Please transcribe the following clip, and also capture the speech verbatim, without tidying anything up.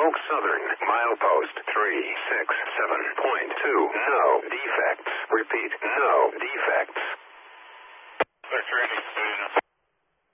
Oak Southern, milepost three six seven point two. No defects. Repeat, no defects. Clear for Andy.